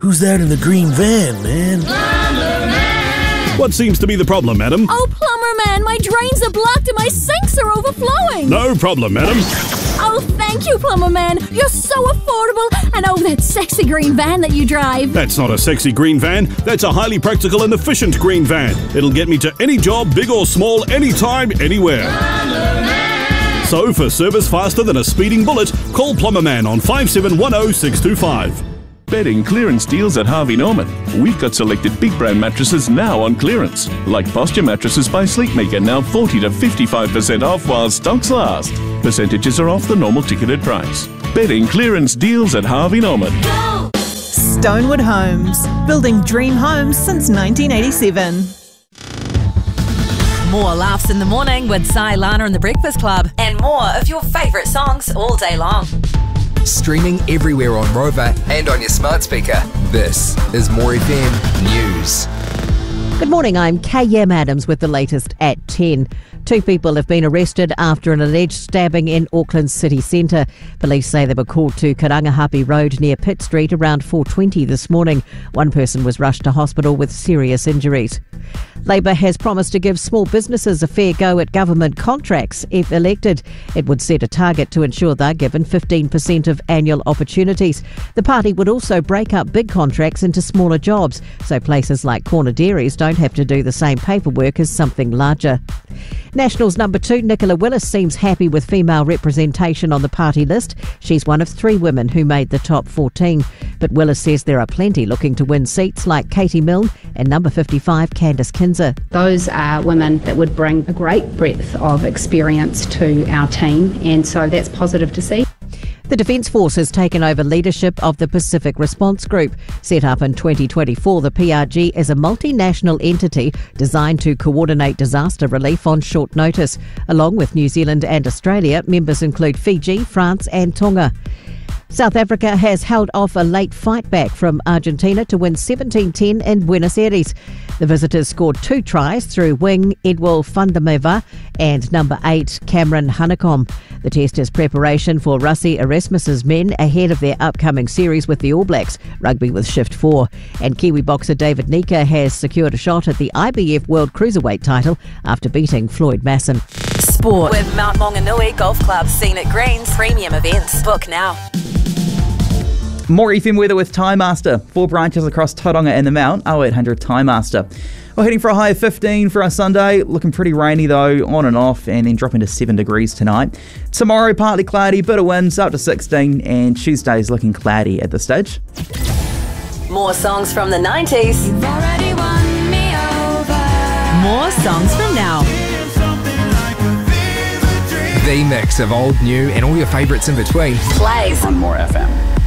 Who's that in the green van, man? What seems to be the problem, madam? Oh, plumber man, my drains are blocked and my sinks are overflowing. No problem, madam. Oh, thank you, plumber man. You're so affordable. And oh, that sexy green van that you drive. That's not a sexy green van. That's a highly practical and efficient green van. It'll get me to any job, big or small, anytime, anywhere. So, for service faster than a speeding bullet, call Plumberman on 5710 625. Bedding clearance deals at Harvey Norman. We've got selected big brand mattresses now on clearance, like Posture mattresses by Sleepmaker, now 40 to 55% off while stocks last. Percentages are off the normal ticketed price. Bedding clearance deals at Harvey Norman. Stonewood Homes, building dream homes since 1987. More laughs in the morning with Sai, Lana and the Breakfast Club, and more of your favourite songs all day long. Streaming everywhere on Rover and on your smart speaker. This is More FM News. Good morning, I'm K.M. Adams with the latest at 10. 2 people have been arrested after an alleged stabbing in Auckland's city centre. Police say they were called to Karangahape Road near Pitt Street around 4:20 this morning. One person was rushed to hospital with serious injuries. Labor has promised to give small businesses a fair go at government contracts if elected. It would set a target to ensure they're given 15% of annual opportunities. The party would also break up big contracts into smaller jobs, so places like corner dairies don't have to do the same paperwork as something larger. Nationals number 2, Nicola Willis, seems happy with female representation on the party list. She's one of 3 women who made the top 14. But Willis says there are plenty looking to win seats like Katie Milne and number 55, Candice Kinzer. Those are women that would bring a great breadth of experience to our team, and so that's positive to see. The Defence Force has taken over leadership of the Pacific Response Group. Set up in 2024, the PRG is a multinational entity designed to coordinate disaster relief on short notice. Along with New Zealand and Australia, members include Fiji, France and Tonga. South Africa has held off a late fight back from Argentina to win 17-10 in Buenos Aires. The visitors scored 2 tries through wing Edwil Fundameva and number 8 Cameron Hanekom. The test is preparation for Rassie Erasmus's men ahead of their upcoming series with the All Blacks, rugby with Shift 4. And Kiwi boxer David Nika has secured a shot at the IBF World Cruiserweight title after beating Floyd Masson. Sport with Mount Maunganui Golf Club, Scenic Greens, premium events. Book now. More FM weather with Time Master. 4 branches across Tauranga and the Mount, 0800 Time Master. We're heading for a high of 15 for our Sunday. Looking pretty rainy though, on and off, and then dropping to 7 degrees tonight. Tomorrow, partly cloudy, bit of winds, up to 16, and Tuesday's looking cloudy at this stage. More songs from the 90s. You've already won me over. More songs from now. The mix of old, new, and all your favourites in between. Plays on More FM.